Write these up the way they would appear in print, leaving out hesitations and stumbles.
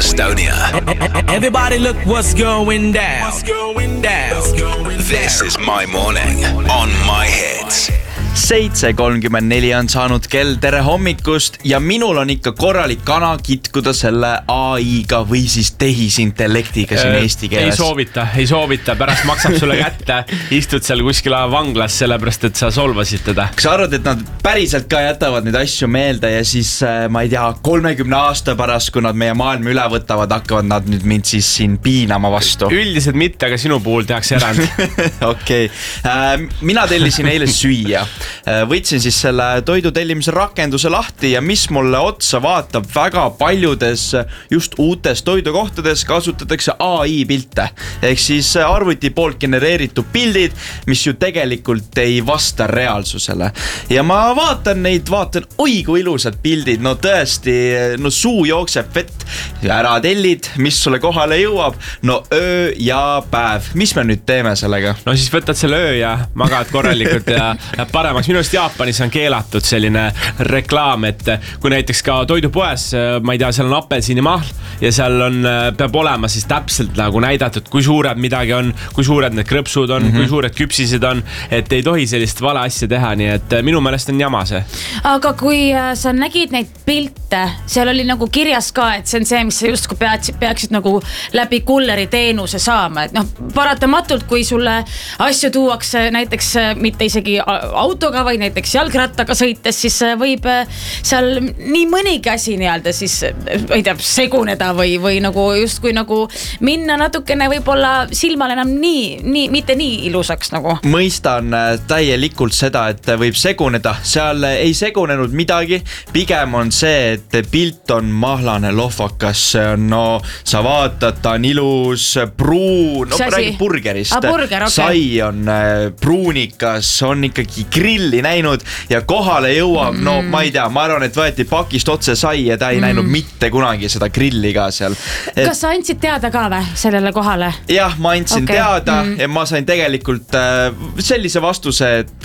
Estonia. Everybody look what's going down. This is my morning on My Hits. 7:34 on saanud kell, tere hommikust ja minul on ikka korralik kana kitkuda selle AI-ga või siis tehisintellektiga siin eesti keeles. Ei soovita, pärast maksab sulle kätte, istud seal kuskil vanglas sellepärast, et sa solvasid teda. Kas sa arvad, et nad päriselt ka jätavad neid asju meelde ja siis ma ei tea, 30 aasta pärast, kui nad meie maailma üle võtavad, hakkavad nad nüüd mind siis siin piinama vastu? Üldiselt mitte, aga sinu puhul tehakse erand. Okei. Mina tellisin eile süüa. Võtsin siis selle toidu tellimise rakenduse lahti ja mis mulle otsa vaatab, väga paljudes just uutes toidukohtades kasutatakse AI pilte. Ehk siis arvuti poolt genereeritud pildid, mis ju tegelikult ei vasta reaalsusele. Ja ma vaatan, oi kui ilusad pildid, no tõesti, no suu jookseb vett. Ära tellid, mis sulle kohale jõuab, no öö ja päev. Mis me nüüd teeme sellega? No siis võtad selle öö ja magad korralikult ja paremaks. Minu arust Jaapanis on keelatud selline reklaam, et kui näiteks ka toidupoes, ma ei tea, seal on apelsinimahl ja seal on, peab olema siis täpselt nagu näidatud, kui suured midagi on, kui suured need krõpsud on, kui suured küpsised on, et ei tohi sellist vale asja teha, nii et minu meelest on jama see. Aga kui sa nägid neid pilte, seal oli nagu kirjas ka, et see on see, mis sa just kui peaksid nagu läbi kulleri teenuse saama, et paratamatult, kui sulle asju tuuakse näiteks mitte isegi autoga, vaid näiteks jalgrattaga sõites, siis võib seal nii mõnigi asi nii-öelda siis, ei tea, seguneda või nagu justkui nagu minna natukene võib-olla silmal enam mitte nii ilusaks nagu. Mõistan täielikult seda, et võib seguneda. Seal ei segunenud midagi. Pigem on see, et pilt on mahlane lohvakas. No sa vaatad, ta on ilus, pruun, räägib burgerist. Burger, okay. Sai on pruunikas, on ikkagi grilli näinud ja kohale jõuab, no ma ei tea, ma arvan, et võeti pakist otse sai ja ta ei näinud mitte kunagi seda grilli ka seal. Kas sa andsid teada ka või sellele kohale? Jah, ma andsin teada ja ma sain tegelikult sellise vastuse,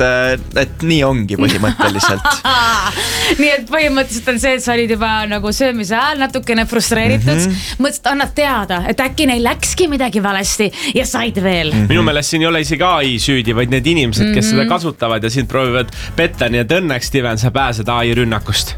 et nii ongi põhimõtteliselt. Nii et põhimõtteliselt on see, et sa olid juba nagu söömise ajal natukene frustreeritud. Mõtlesid, annad teada, et äkki neil läkski midagi valesti ja said veel. Minu meelest siin ei ole isegi AI süüdi, vaid need inimesed, kes seda kasutavad ja siin proovivad petta, nii et õnneks, Steven, sa pääsed AI rünnakust.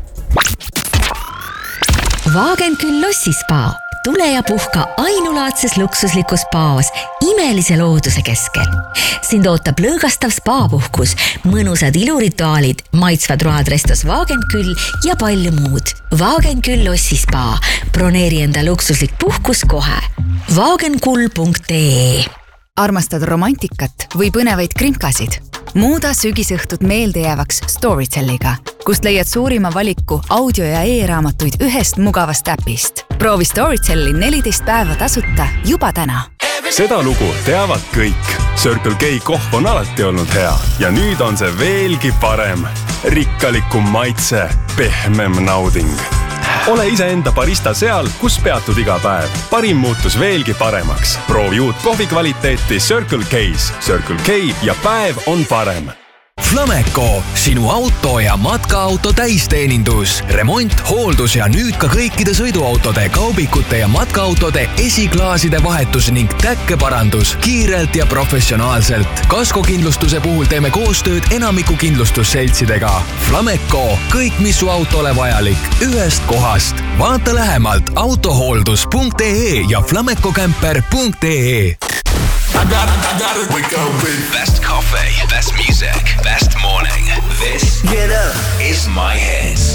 Wagenküll Lossispa. Tule ja puhka ainulaadses luksuslikus spaas imelise looduse keskel. Sind ootab lõõgastav spaapuhkus, mõnusad ilurituaalid, maitsvad road restos Wagenküll ja palju muud. Wagenküll Lossispa. Broneeri enda luksuslik puhkus kohe. Wagenkull.ee. Armastad romantikat või põnevaid krimkasid? Muuda sügisõhtud meeldejäävaks Storytelliga, kust leiad suurima valiku audio- ja e-raamatuid ühest mugavast äpist. Proovi Storytelli 14 päeva tasuta juba täna. Seda lugu teavad kõik. Circle K kohv on alati olnud hea ja nüüd on see veelgi parem. Rikkalikum maitse, pehmem nauding. Ole ise enda barista seal, kus peatud iga päev. Parim muutus veelgi paremaks. Proovi uut kohvi kvaliteeti Circle K's. Circle K ja päev on parem. Flameco, sinu auto ja matkaauto täisteenindus, remont, hooldus ja nüüd ka kõikide sõiduautode, kaubikute ja matkaautode esiklaaside vahetus ning täkkeparandus kiirelt ja professionaalselt. Kaskokindlustuse puhul teeme koostööd enamiku kindlustusseltsidega. Flameco, kõik mis su autole vajalik, ühest kohast. Vaata lähemalt autohooldus.ee ja flamecocamper.ee. I gotta wake up with best coffee, best music, best morning. This is My Hits.